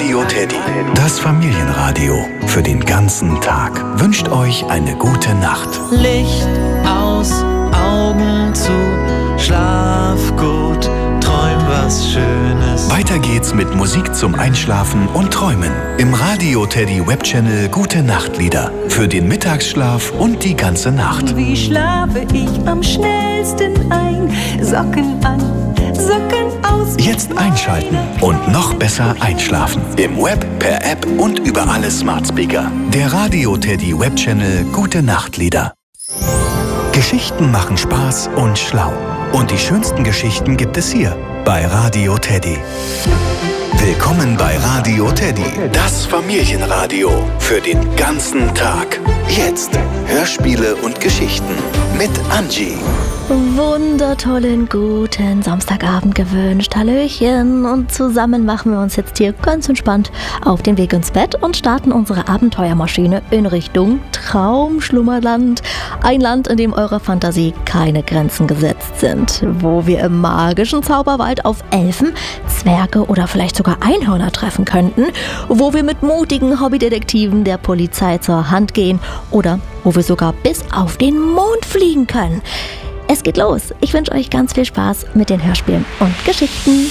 Radio Teddy, das Familienradio für den ganzen Tag, wünscht euch eine gute Nacht. Licht aus, Augen zu, schlaf gut, träum was Schönes. Weiter geht's mit Musik zum Einschlafen und Träumen im Radio Teddy Webchannel Gute Nachtlieder für den Mittagsschlaf und die ganze Nacht. Wie schlafe ich am schnellsten ein? Socken an, Socken aus. Jetzt einschalten und noch besser einschlafen. Im Web, per App und über alle Smart Speaker. Der Radio Teddy Webchannel Gute Nachtlieder. Geschichten machen Spaß und schlau. Und die schönsten Geschichten gibt es hier bei Radio Teddy. Willkommen bei Radio Teddy, das Familienradio für den ganzen Tag. Jetzt Hörspiele und Geschichten mit Angie. Wundertollen guten Samstagabend gewünscht. Hallöchen. Und zusammen machen wir uns jetzt hier ganz entspannt auf den Weg ins Bett und starten unsere Abenteuermaschine in Richtung Traumschlummerland. Ein Land, in dem eurer Fantasie keine Grenzen gesetzt sind. Wo wir im magischen Zauberwald auf Elfen, Zwerge oder vielleicht sogar Einhörner treffen könnten. Wo wir mit mutigen Hobbydetektiven der Polizei zur Hand gehen. Oder wo wir sogar bis auf den Mond fliegen können. Es geht los. Ich wünsche euch ganz viel Spaß mit den Hörspielen und Geschichten.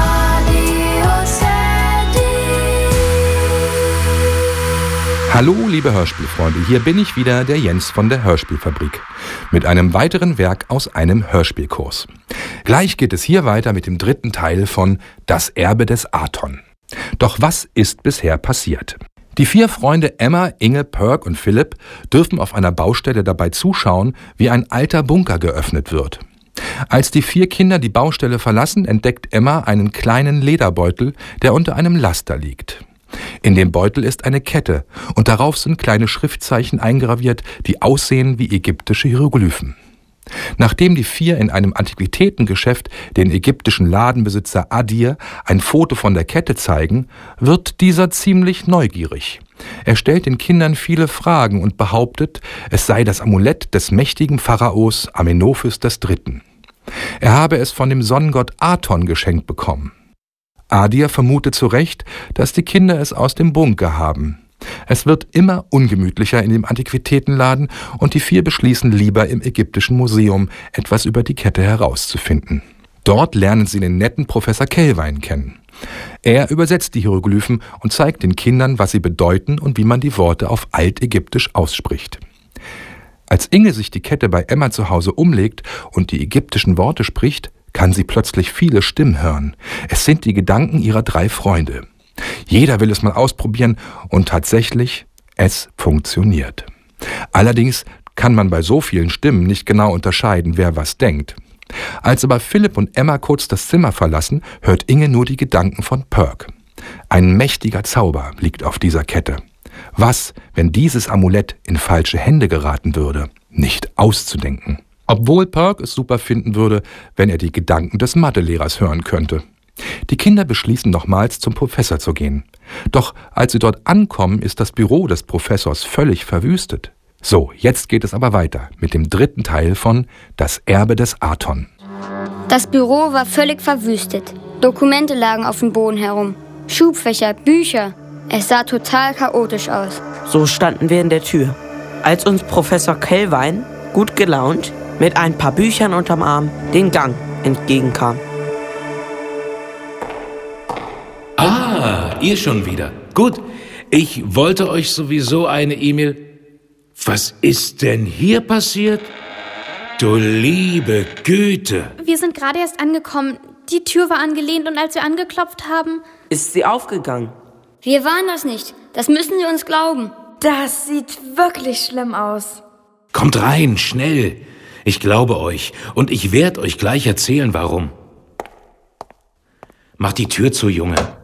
Hallo liebe Hörspielfreunde, hier bin ich wieder, der Jens von der Hörspielfabrik, mit einem weiteren Werk aus einem Hörspielkurs. Gleich geht es hier weiter mit dem dritten Teil von Das Erbe des Aton. Doch was ist bisher passiert? Die 4 Freunde Emma, Inge, Perk und Philipp dürfen auf einer Baustelle dabei zuschauen, wie ein alter Bunker geöffnet wird. Als die 4 Kinder die Baustelle verlassen, entdeckt Emma einen kleinen Lederbeutel, der unter einem Laster liegt. In dem Beutel ist eine Kette und darauf sind kleine Schriftzeichen eingraviert, die aussehen wie ägyptische Hieroglyphen. Nachdem die 4 in einem Antiquitätengeschäft den ägyptischen Ladenbesitzer Adir ein Foto von der Kette zeigen, wird dieser ziemlich neugierig. Er stellt den Kindern viele Fragen und behauptet, es sei das Amulett des mächtigen Pharaos Amenophis III. Er habe es von dem Sonnengott Aton geschenkt bekommen. Adir vermutet zu Recht, dass die Kinder es aus dem Bunker haben. Es wird immer ungemütlicher in dem Antiquitätenladen und die 4 beschließen lieber im Ägyptischen Museum etwas über die Kette herauszufinden. Dort lernen sie den netten Professor Kelwein kennen. Er übersetzt die Hieroglyphen und zeigt den Kindern, was sie bedeuten und wie man die Worte auf Altägyptisch ausspricht. Als Inge sich die Kette bei Emma zu Hause umlegt und die ägyptischen Worte spricht, kann sie plötzlich viele Stimmen hören. Es sind die Gedanken ihrer 3 Freunde. Jeder will es mal ausprobieren und tatsächlich, es funktioniert. Allerdings kann man bei so vielen Stimmen nicht genau unterscheiden, wer was denkt. Als aber Philipp und Emma kurz das Zimmer verlassen, hört Inge nur die Gedanken von Perk. Ein mächtiger Zauber liegt auf dieser Kette. Was, wenn dieses Amulett in falsche Hände geraten würde? Nicht auszudenken. Obwohl Perk es super finden würde, wenn er die Gedanken des Mathelehrers hören könnte. Die Kinder beschließen nochmals zum Professor zu gehen. Doch als sie dort ankommen, ist das Büro des Professors völlig verwüstet. So, jetzt geht es aber weiter mit dem dritten Teil von Das Erbe des Aton. Das Büro war völlig verwüstet. Dokumente lagen auf dem Boden herum. Schubfächer, Bücher. Es sah total chaotisch aus. So standen wir in der Tür, als uns Professor Kelwein, gut gelaunt, mit ein paar Büchern unterm Arm, den Gang entgegenkam. Ah, ihr schon wieder. Gut, ich wollte euch sowieso eine E-Mail... Was ist denn hier passiert? Du liebe Güte. Wir sind gerade erst angekommen. Die Tür war angelehnt und als wir angeklopft haben... Ist sie aufgegangen? Wir waren das nicht. Das müssen Sie uns glauben. Das sieht wirklich schlimm aus. Kommt rein, schnell. Ich glaube euch und ich werde euch gleich erzählen, warum. Mach die Tür zu, Junge.